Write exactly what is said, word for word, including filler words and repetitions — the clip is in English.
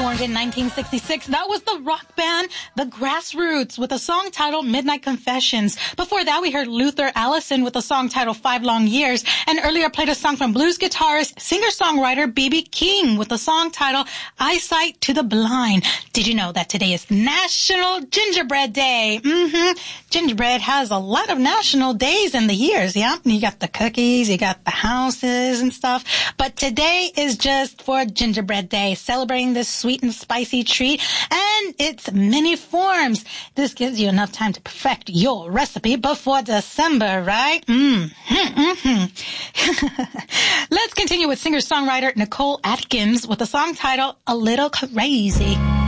Formed in nineteen sixty-six, that was the rock band The Grassroots with a song titled Midnight Confessions. Before that, we heard Luther Allison with a song titled Five Long Years, and earlier played a song from blues guitarist, singer-songwriter B B King with a song titled Eyesight to the Blind. Did you know that today is National Gingerbread Day? Mm-hmm. Gingerbread has a lot of national days in the years, yeah? You got the cookies, you got the houses and stuff, but today is just for Gingerbread Day, celebrating this sweet and spicy treat and its many forms. This gives you enough time to perfect your recipe before December, right? Mm-hmm. Let's continue with singer-songwriter Nicole Atkins with a song titled A Little Crazy.